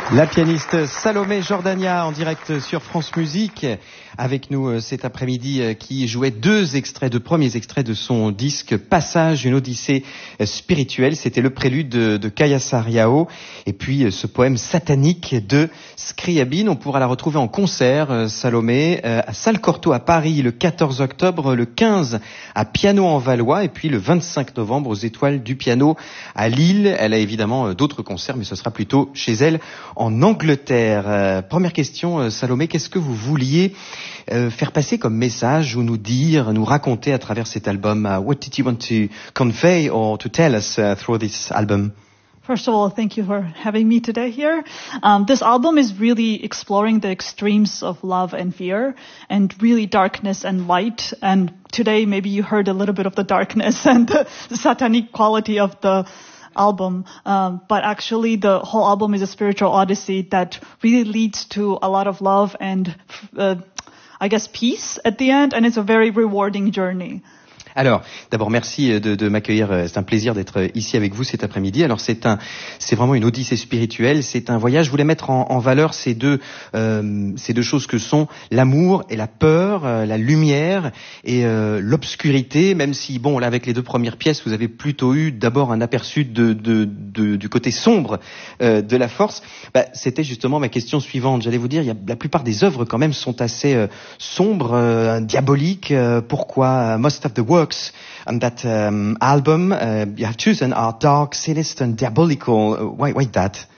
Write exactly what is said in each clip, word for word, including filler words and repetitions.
La pianiste Salomé Jordania en direct sur France Musique avec nous cet après-midi qui jouait deux extraits, deux premiers extraits de son disque Passage, une odyssée spirituelle. C'était le prélude de, de Kaya Sarriao et puis ce poème satanique de Scriabine. On pourra la retrouver en concert, Salomé, à Salle Cortot à Paris le quatorze octobre, le quinze à Piano en Valois et puis le vingt-cinq novembre aux Étoiles du Piano à Lille. Elle a évidemment d'autres concerts mais ce sera plutôt chez elle en Angleterre. Euh, première question, euh, Salomé, qu'est-ce que vous vouliez euh, faire passer comme message ou nous dire, nous raconter à travers cet album? Uh, what did you want to convey or to tell us uh, through this album? First of all, thank you for having me today here. Um, this album is really exploring the extremes of love and fear and really darkness and light. And today maybe you heard a little bit of the darkness and the, the satanic quality of the album, um, but actually the whole album is a spiritual odyssey that really leads to a lot of love and uh, I guess peace at the end, and it's a very rewarding journey. Alors, d'abord, merci de, de m'accueillir. C'est un plaisir d'être ici avec vous cet après-midi. Alors, c'est un, c'est vraiment une odyssée spirituelle. C'est un voyage. Je voulais mettre en, en valeur ces deux, euh, ces deux choses que sont l'amour et la peur, euh, la lumière et euh, l'obscurité. Même si, bon, là, avec les deux premières pièces, vous avez plutôt eu d'abord un aperçu de, de, de du côté sombre euh, de la force. Bah, c'était justement ma question suivante. J'allais vous dire, il y a, la plupart des œuvres quand même sont assez euh, sombres, euh, diaboliques. Euh, pourquoi? Most of the work on that um, album uh, you have chosen are dark, sinister and diabolical. Why, why that?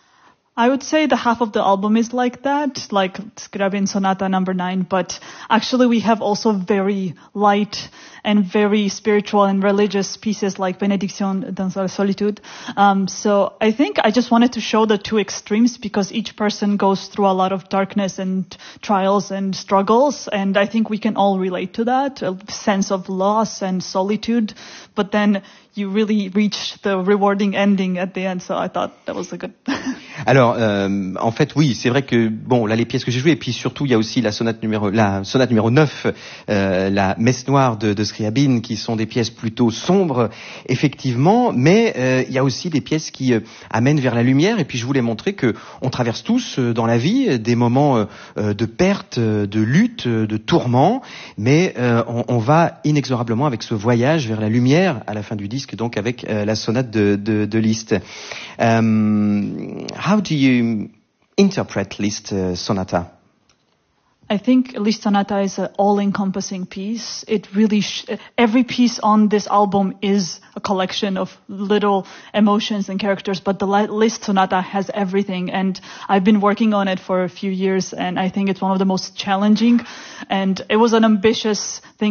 I would say the half of the album is like that, like Scriabin Sonata number nine, but actually we have also very light and very spiritual and religious pieces like Benediction dans la Solitude. Um, so I think I just wanted to show the two extremes because each person goes through a lot of darkness and trials and struggles, and I think we can all relate to that, a sense of loss and solitude, but then you really reach the rewarding ending at the end, so I thought that was a good... Alors, euh, en fait, oui, c'est vrai que bon, là, les pièces que j'ai jouées, et puis surtout, il y a aussi la sonate numéro, la sonate numéro neuf, euh, la Messe noire de, de Scriabine, qui sont des pièces plutôt sombres, effectivement, mais euh, il y a aussi des pièces qui euh, amènent vers la lumière. Et puis, je voulais montrer que on traverse tous euh, dans la vie des moments euh, de perte, de lutte, de tourment, mais euh, on, on va inexorablement avec ce voyage vers la lumière à la fin du disque, donc avec euh, la sonate de, de, de Liszt. Um, how do you interpret Liszt uh, Sonata? I think Liszt Sonata is an all-encompassing piece. It really, sh- every piece on this album is a collection of little emotions and characters, but the Liszt Sonata has everything. And I've been working on it for a few years, and I think it's one of the most challenging. And it was an ambitious thing